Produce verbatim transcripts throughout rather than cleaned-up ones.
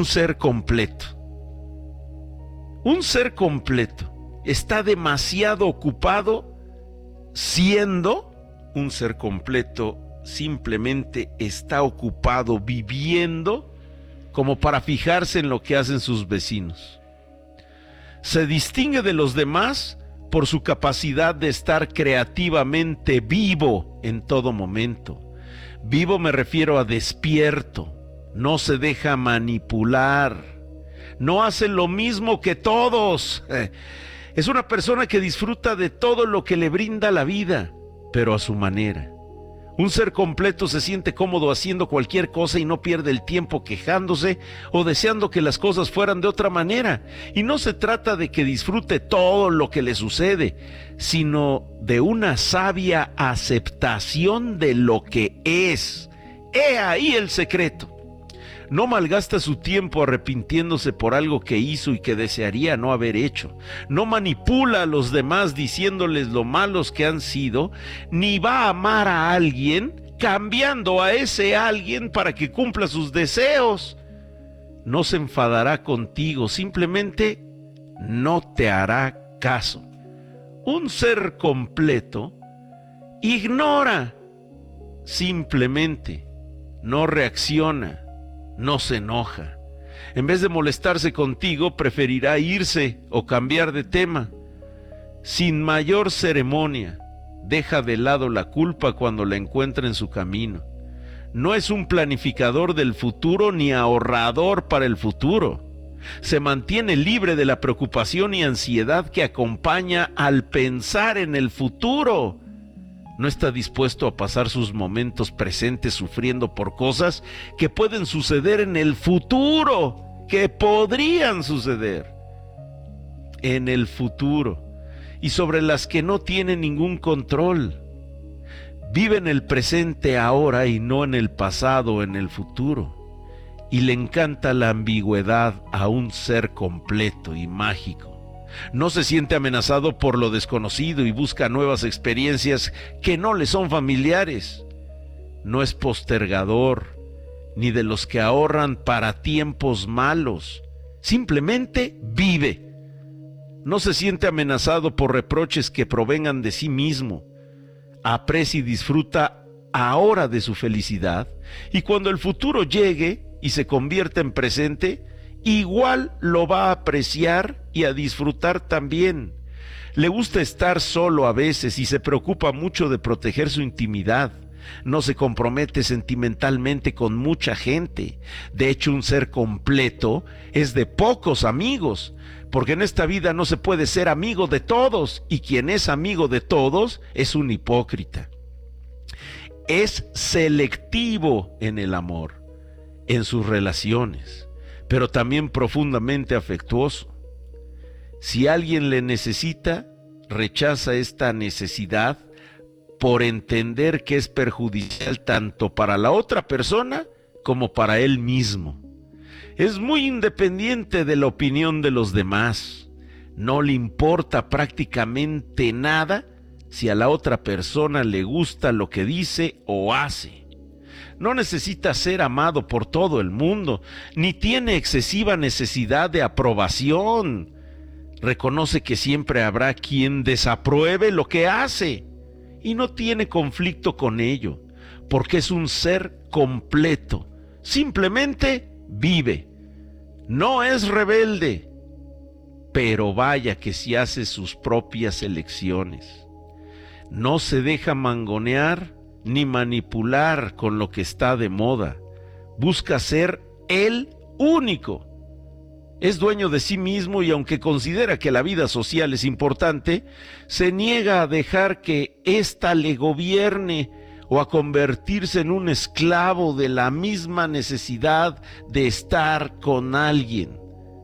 un ser completo. Un ser completo está demasiado ocupado siendo un ser completo, simplemente está ocupado viviendo como para fijarse en lo que hacen sus vecinos. Se distingue de los demás por su capacidad de estar creativamente vivo en todo momento. Vivo me refiero a despierto, no se deja manipular, no hace lo mismo que todos. Es una persona que disfruta de todo lo que le brinda la vida, pero a su manera. Un ser completo se siente cómodo haciendo cualquier cosa y no pierde el tiempo quejándose o deseando que las cosas fueran de otra manera. Y no se trata de que disfrute todo lo que le sucede, sino de una sabia aceptación de lo que es. He ahí el secreto. No malgasta su tiempo arrepintiéndose por algo que hizo y que desearía no haber hecho. No manipula a los demás diciéndoles lo malos que han sido, ni va a amar a alguien cambiando a ese alguien para que cumpla sus deseos. No se enfadará contigo, simplemente no te hará caso. Un ser completo ignora, simplemente no reacciona. No se enoja. En vez de molestarse contigo, preferirá irse o cambiar de tema. Sin mayor ceremonia, deja de lado la culpa cuando la encuentra en su camino. No es un planificador del futuro ni ahorrador para el futuro. Se mantiene libre de la preocupación y ansiedad que acompaña al pensar en el futuro. No está dispuesto a pasar sus momentos presentes sufriendo por cosas que pueden suceder en el futuro, que podrían suceder en el futuro y sobre las que no tiene ningún control. Vive en el presente ahora y no en el pasado o en el futuro. Y le encanta la ambigüedad a un ser completo y mágico. No se siente amenazado por lo desconocido y busca nuevas experiencias que no le son familiares. No es postergador, ni de los que ahorran para tiempos malos. Simplemente vive. No se siente amenazado por reproches que provengan de sí mismo. Aprecia y disfruta ahora de su felicidad, y cuando el futuro llegue y se convierta en presente, igual lo va a apreciar y a disfrutar también. Le gusta estar solo a veces y se preocupa mucho de proteger su intimidad. No se compromete sentimentalmente con mucha gente. De hecho, un ser completo es de pocos amigos, porque en esta vida no se puede ser amigo de todos, y quien es amigo de todos es un hipócrita. Es selectivo en el amor, en sus relaciones, pero también profundamente afectuoso. Si alguien le necesita, rechaza esta necesidad por entender que es perjudicial tanto para la otra persona como para él mismo. Es muy independiente de la opinión de los demás. No le importa prácticamente nada si a la otra persona le gusta lo que dice o hace. No necesita ser amado por todo el mundo, ni tiene excesiva necesidad de aprobación. Reconoce que siempre habrá quien desapruebe lo que hace y no tiene conflicto con ello, porque es un ser completo. Simplemente vive. No es rebelde, pero vaya que si hace sus propias elecciones. No se deja mangonear ni manipular con lo que está de moda. Busca ser él único. Es dueño de sí mismo y aunque considera que la vida social es importante, se niega a dejar que ésta le gobierne o a convertirse en un esclavo de la misma necesidad de estar con alguien.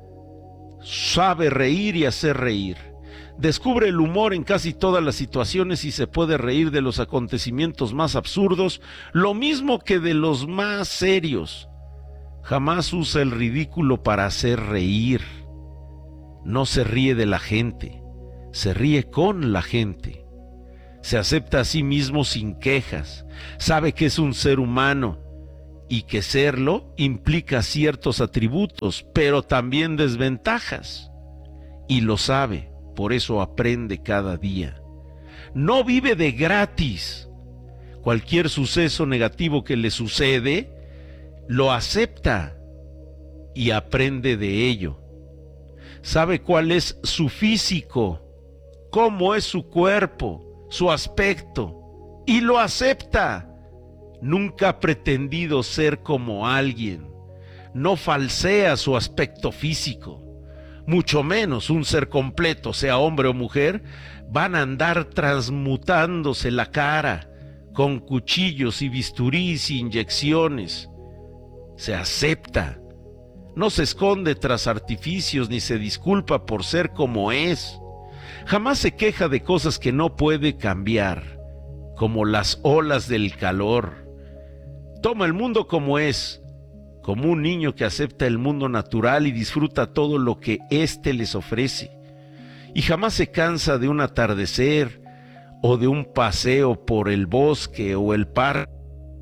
Sabe reír y hacer reír. Descubre el humor en casi todas las situaciones y se puede reír de los acontecimientos más absurdos, lo mismo que de los más serios. Jamás usa el ridículo para hacer reír. No se ríe de la gente, se ríe con la gente. Se acepta a sí mismo sin quejas, sabe que es un ser humano y que serlo implica ciertos atributos, pero también desventajas. Y lo sabe, por eso aprende cada día. No vive de gratis. Cualquier suceso negativo que le sucede, lo acepta y aprende de ello. Sabe cuál es su físico, cómo es su cuerpo, su aspecto, y lo acepta. Nunca ha pretendido ser como alguien. No falsea su aspecto físico. Mucho menos un ser completo, sea hombre o mujer, van a andar transmutándose la cara con cuchillos y bisturís y inyecciones. Se acepta. No se esconde tras artificios ni se disculpa por ser como es. Jamás se queja de cosas que no puede cambiar, como las olas del calor. Toma el mundo como es, como un niño que acepta el mundo natural y disfruta todo lo que éste les ofrece. Y jamás se cansa de un atardecer o de un paseo por el bosque o el parque.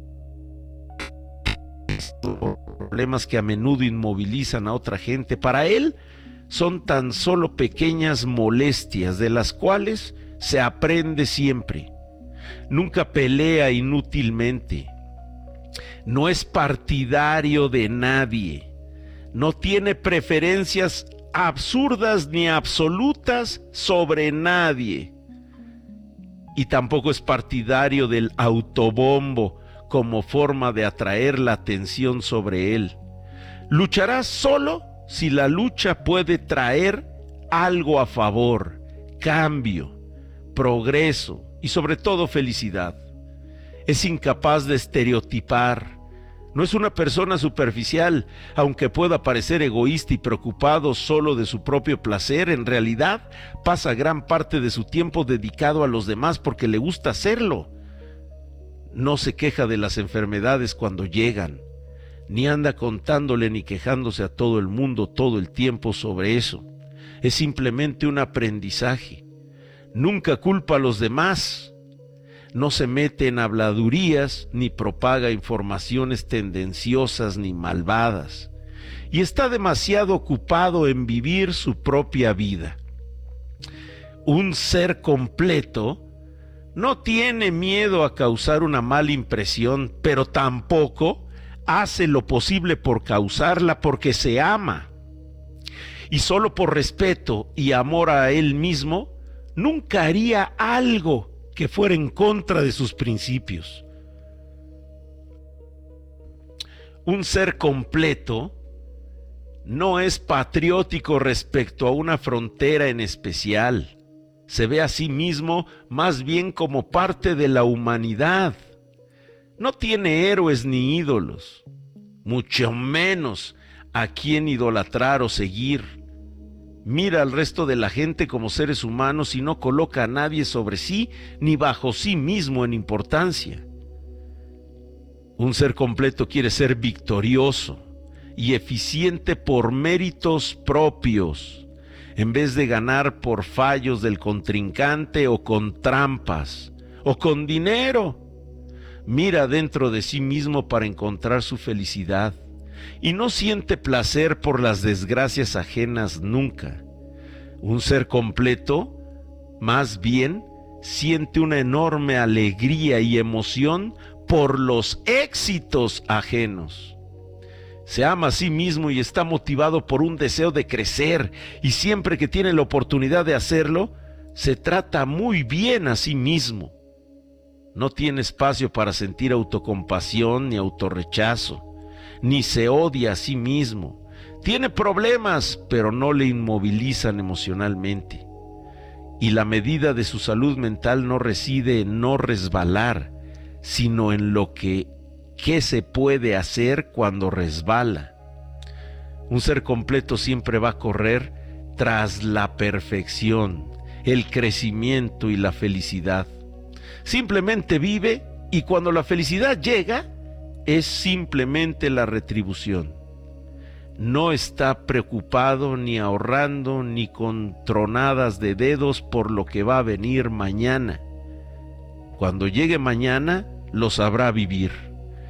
Problemas que a menudo inmovilizan a otra gente, para él son tan solo pequeñas molestias de las cuales se aprende siempre. Nunca pelea inútilmente. No es partidario de nadie. No tiene preferencias absurdas ni absolutas sobre nadie. Y tampoco es partidario del autobombo como forma de atraer la atención sobre él. Luchará solo si la lucha puede traer algo a favor, cambio, progreso y sobre todo felicidad. Es incapaz de estereotipar. No es una persona superficial, aunque pueda parecer egoísta y preocupado solo de su propio placer. En realidad pasa gran parte de su tiempo dedicado a los demás porque le gusta hacerlo. No se queja de las enfermedades cuando llegan, ni anda contándole ni quejándose a todo el mundo todo el tiempo sobre eso. Es simplemente un aprendizaje. Nunca culpa a los demás. No se mete en habladurías ni propaga informaciones tendenciosas ni malvadas. Y está demasiado ocupado en vivir su propia vida. Un ser completo no tiene miedo a causar una mala impresión, pero tampoco hace lo posible por causarla porque se ama. Y solo por respeto y amor a él mismo, nunca haría algo que fuera en contra de sus principios. Un ser completo no es patriótico respecto a una frontera en especial. Se ve a sí mismo más bien como parte de la humanidad. No tiene héroes ni ídolos, mucho menos a quien idolatrar o seguir. Mira al resto de la gente como seres humanos y no coloca a nadie sobre sí ni bajo sí mismo en importancia. Un ser completo quiere ser victorioso y eficiente por méritos propios, en vez de ganar por fallos del contrincante o con trampas o con dinero. Mira dentro de sí mismo para encontrar su felicidad y no siente placer por las desgracias ajenas nunca. Un ser completo, más bien, siente una enorme alegría y emoción por los éxitos ajenos. Se ama a sí mismo y está motivado por un deseo de crecer, y siempre que tiene la oportunidad de hacerlo, se trata muy bien a sí mismo. No tiene espacio para sentir autocompasión ni autorrechazo, ni se odia a sí mismo. Tiene problemas, pero no le inmovilizan emocionalmente. Y la medida de su salud mental no reside en no resbalar, sino en lo que, qué se puede hacer cuando resbala. Un ser completo siempre va a correr tras la perfección, el crecimiento y la felicidad. Simplemente vive, y cuando la felicidad llega, es simplemente la retribución. No está preocupado ni ahorrando ni con tronadas de dedos por lo que va a venir mañana. Cuando llegue mañana, lo sabrá vivir.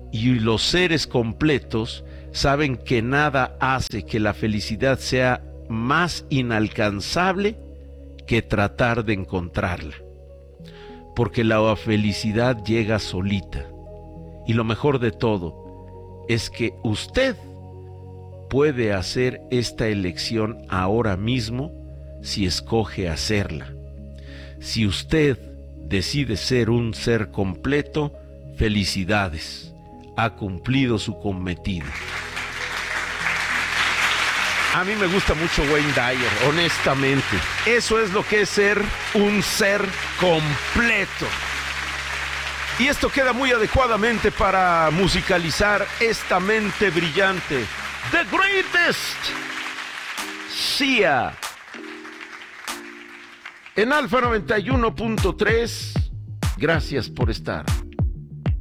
Y los seres completos saben que nada hace que la felicidad sea más inalcanzable que tratar de encontrarla. Porque la felicidad llega solita. Y lo mejor de todo es que usted puede hacer esta elección ahora mismo si escoge hacerla. Si usted decide ser un ser completo, felicidades, ha cumplido su cometido. A mí me gusta mucho Wayne Dyer, honestamente. Eso es lo que es ser un ser completo. Y esto queda muy adecuadamente para musicalizar esta mente brillante. The Greatest, Sia. En Alfa noventa y uno punto tres, gracias por estar.